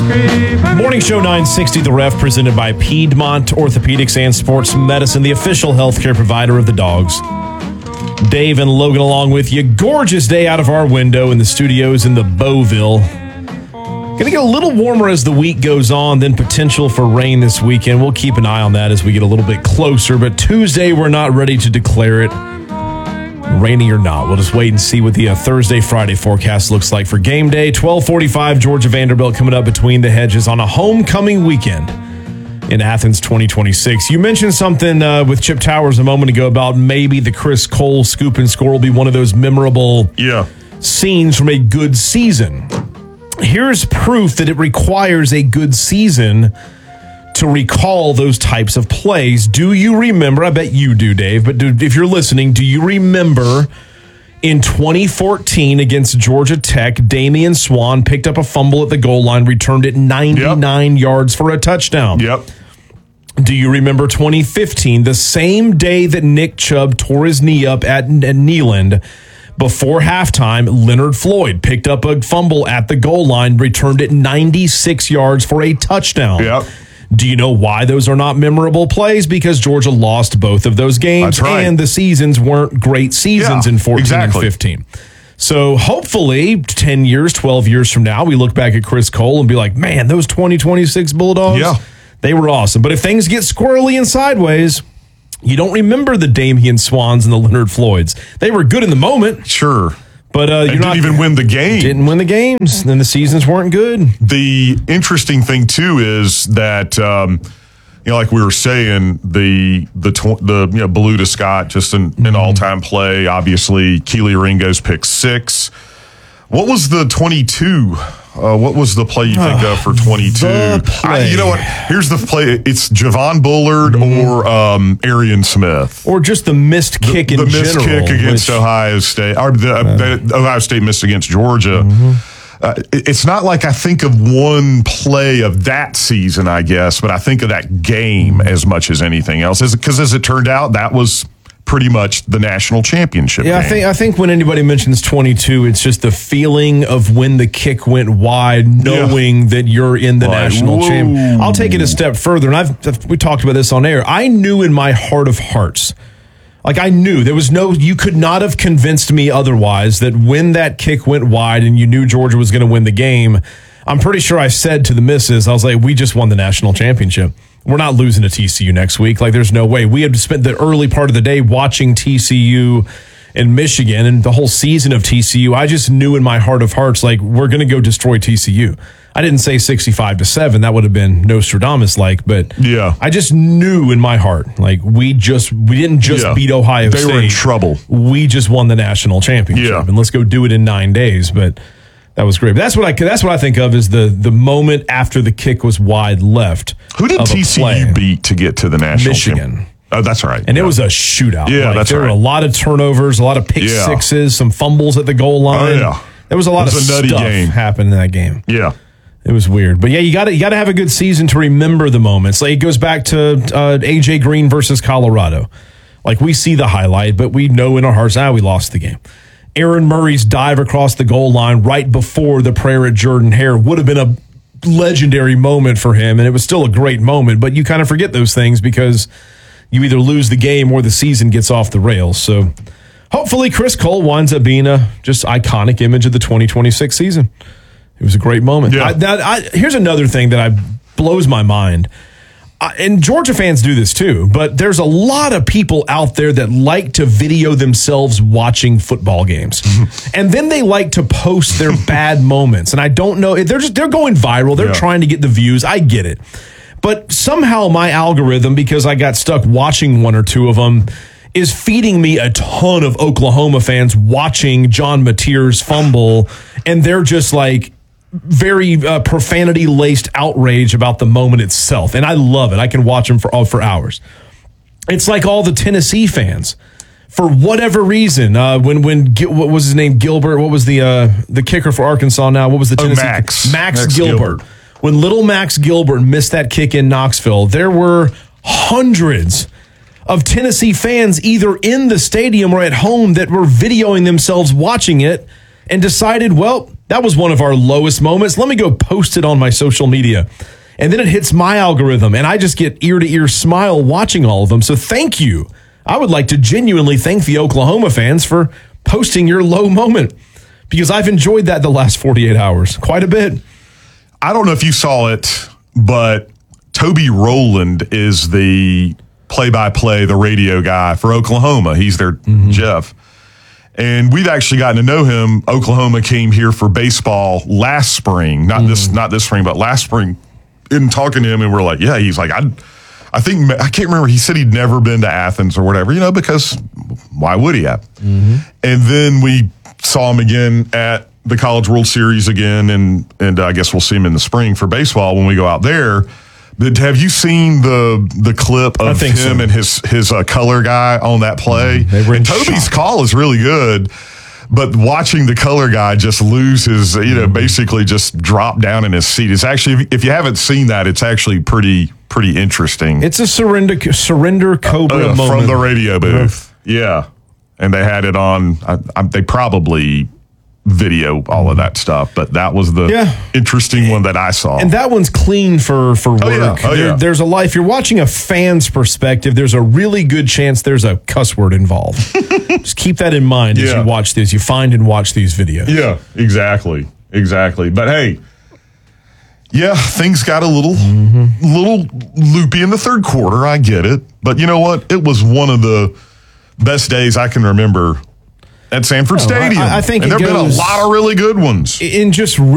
Morning Show 960, The Ref, presented by Piedmont Orthopedics and Sports Medicine, the official healthcare provider of the Dogs. Dave and Logan along with you. Gorgeous day out of our window in the studios in the Beauville. Going to get a little warmer as the week goes on, then potential for rain this weekend. We'll keep an eye on that as we get a little bit closer, but Tuesday we're not ready to declare it. Rainy or not, we'll just wait and see what the Thursday, Friday forecast looks like for game day. 12:45, Georgia Vanderbilt coming up between the hedges on a homecoming weekend in Athens 2026. You mentioned something with Chip Towers a moment ago about maybe the Chris Cole scoop and score will be one of those memorable scenes from a good season. Here's proof that it requires a good season to recall those types of plays. Do you remember? I bet you do, Dave, but if you're listening, do you remember in 2014 against Georgia Tech, Damian Swann picked up a fumble at the goal line, returned it 99 yards for a touchdown? Yep. Do you remember 2015, the same day that Nick Chubb tore his knee up at Neyland? Before halftime, Leonard Floyd picked up a fumble at the goal line, returned it 96 yards for a touchdown. Yep. Do you know why those are not memorable plays? Because Georgia lost both of those games, That's right. and the seasons weren't great seasons in 14 and 15. So hopefully 10 years, 12 years from now, we look back at Chris Cole and be like, man, those 2026 Bulldogs, they were awesome. But if things get squirrely and sideways, you don't remember the Damian Swans and the Leonard Floyds. They were good in the moment. Sure. But you didn't even win the game. Didn't win the games. Then the seasons weren't good. The interesting thing too is that like we were saying, the Beluda Scott just an all-time play. Obviously, Keely Ringo's pick 6. What was the 22? What was the play you think of for 22? You know what? Here's the play. It's Javon Bullard or Arian Smith. Or just the missed kick in general. The missed kick against Ohio State. Or Ohio State missed against Georgia. It's not like I think of one play of that season, I guess, but I think of that game as much as anything else. Because as it turned out, that was pretty much the national championship game. I think when anybody mentions 22, it's just the feeling of when the kick went wide, knowing that you're in the national championship. I'll take it a step further, and we talked about this on air. I knew in my heart of hearts, like I knew there was you could not have convinced me otherwise that when that kick went wide and you knew Georgia was going to win the game, I'm pretty sure I said to the missus, I was like, we just won the national championship. We're not losing to TCU next week. Like, there's no way. We had spent the early part of the day watching TCU and Michigan and the whole season of TCU. I just knew in my heart of hearts, like, we're going to go destroy TCU. I didn't say 65-7. That would have been Nostradamus-like, but I just knew in my heart, like, we didn't just beat Ohio State. They were in trouble. We just won the national championship, and let's go do it in 9 days. But that was great. But that's what I think of as the moment after the kick was wide left. Who did TCU beat to get to the national championship? Michigan. Oh, that's right. And it was a shootout. Yeah, that's there right. There were a lot of turnovers, a lot of pick sixes, some fumbles at the goal line. Oh, yeah. There was a lot of stuff happened in that game. Yeah. It was weird. But yeah, you got to have a good season to remember the moments. Like, it goes back to A.J. Green versus Colorado. Like, we see the highlight, but we know in our hearts, we lost the game. Aaron Murray's dive across the goal line right before the prayer at Jordan-Hare would have been a legendary moment for him, and it was still a great moment, but you kind of forget those things because you either lose the game or the season gets off the rails. So hopefully Chris Cole winds up being a just iconic image of the 2026 season. It was a great moment. Yeah. Here's another thing that blows my mind. And Georgia fans do this too, but there's a lot of people out there that like to video themselves watching football games. And then they like to post their bad moments. And I don't know, they're going viral. They're trying to get the views. I get it. But somehow my algorithm, because I got stuck watching one or two of them, is feeding me a ton of Oklahoma fans watching John Mateer's fumble. And they're just like, very profanity-laced outrage about the moment itself. And I love it. I can watch them for hours. It's like all the Tennessee fans. For whatever reason, when what was his name? Gilbert. What was the kicker for Arkansas now? What was the Tennessee? Max Gilbert. When little Max Gilbert missed that kick in Knoxville, there were hundreds of Tennessee fans either in the stadium or at home that were videoing themselves watching it and decided, well, That was one of our lowest moments. Let me go post it on my social media. And then it hits my algorithm, and I just get ear-to-ear smile watching all of them. So thank you. I would like to genuinely thank the Oklahoma fans for posting your low moment, because I've enjoyed that the last 48 hours quite a bit. I don't know if you saw it, but Toby Rowland is the play-by-play, the radio guy for Oklahoma. He's their Jeff. And we've actually gotten to know him. Oklahoma came here for baseball last spring, not this spring, but last spring. In talking to him, and we're like, yeah, he's like, I think, I can't remember. He said he'd never been to Athens or whatever, because why would he have? And then we saw him again at the College World Series again, and I guess we'll see him in the spring for baseball when we go out there. But have you seen the clip of him and his color guy on that play? And Toby's call is really good. But watching the color guy just lose his, basically just drop down in his seat. It's actually, if you haven't seen that, it's actually pretty interesting. It's a surrender Cobra moment from the radio booth. Yeah, and they had it on. They probably video all of that stuff, but that was the interesting one that I saw. And that one's clean for work. There's a lot. If you're watching a fan's perspective, there's a really good chance there's a cuss word involved. Just keep that in mind as you watch this. You find and watch these videos. Yeah, exactly. But hey, things got a little loopy in the third quarter. I get it, but you know what? It was one of the best days I can remember at Sanford Stadium. I think and there have been a lot of really good ones. In just